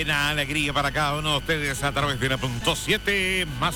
Buena alegría para cada uno de ustedes a través de la punto 7 más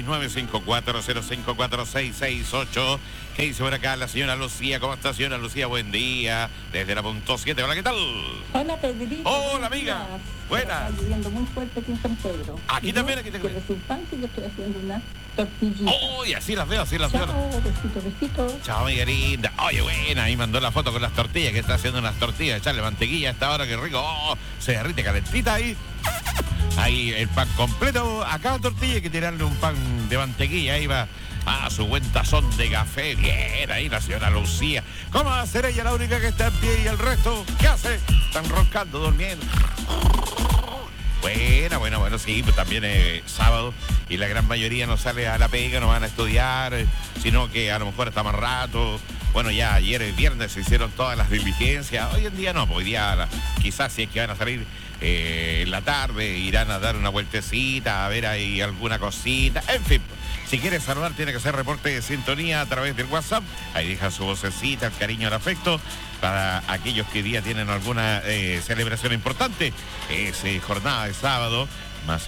569-5405-4668. ¿Qué dice por acá la señora Lucía? ¿Cómo está, señora Lucía? Buen día. Desde la punto 7. Hola, ¿qué tal? Hola, Pedrito. Hola, amiga. Buena. Está lloviendo muy fuerte aquí en San Pedro. Aquí también, aquí también. De resultante yo estoy haciendo una tortillita. Uy, así las veo, así las veo. Chao, besito, besito. Chao, mi querida. Oye, buena, ahí mandó la foto con las tortillas, que está haciendo unas tortillas, echarle mantequilla a esta hora, que rico. Oh, se derrite calentita ahí. Ahí el pan completo, a cada tortilla hay que tirarle un pan de mantequilla, ahí va a su buen tazón de café. Bien, ahí la señora Lucía. ¿Cómo va a ser ella la única que está en pie y el resto? ¿Qué hace? Están roncando, durmiendo. Bueno, sí, pues también es sábado y la gran mayoría no sale a la pega, no van a estudiar, sino que a lo mejor está más rato. Bueno, ya ayer el viernes se hicieron todas las diligencias, hoy en día no, pues hoy día quizás si es que van a salir en la tarde, irán a dar una vueltecita, a ver ahí alguna cosita, en fin. Si quiere saludar, tiene que hacer reporte de sintonía a través del WhatsApp. Ahí deja su vocecita, el cariño, el afecto. Para aquellos que hoy día tienen alguna celebración importante. Es jornada de sábado. Más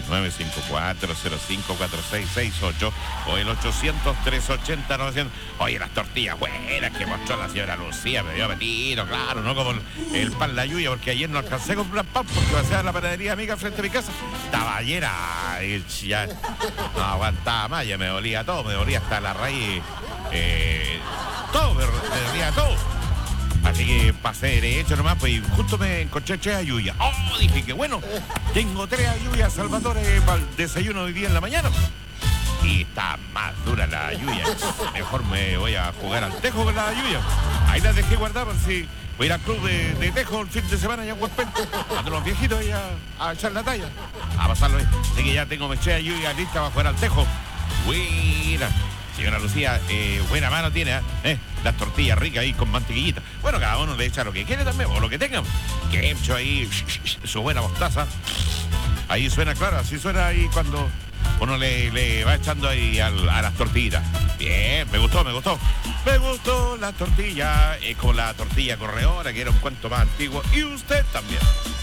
569-5405-4668 o el 800-380-900. Oye, las tortillas buenas que mostró la señora Lucía, me dio apetito, claro, no como el pan la lluvia, porque ayer no alcancé a comprar pan porque va a ser la panadería amiga frente a mi casa. Estaba llena, ya no aguantaba más, ya me dolía todo, me dolía hasta la raíz, todo, me dolía todo. Así que pasé derecho nomás, pues y justo me encontré 3 ayuyas. Oh, dije que bueno, tengo 3 ayuyas, Salvatore, para el desayuno de hoy día en la mañana. Y está más dura la ayuya. Mejor me voy a jugar al tejo con la ayuya. Ahí las dejé guardadas por si voy a ir al club de tejo el fin de semana allá en Huaspén. Cuando los viejitos ahí a echar la talla. A pasarlo ahí. Así que ya tengo mis 3 ayuyas listas para jugar al tejo. Buena. Señora Lucía, buena mano tiene, las tortillas ricas ahí con mantequillita. Bueno, cada uno le echa lo que quiere también, o lo que tengan. Que hecho ahí su buena mostaza. Ahí suena, claro, así suena ahí cuando uno le va echando ahí a las tortillitas. Bien, me gustó. Me gustó la tortilla, con la tortilla corredora, que era un cuento más antiguo. Y usted también.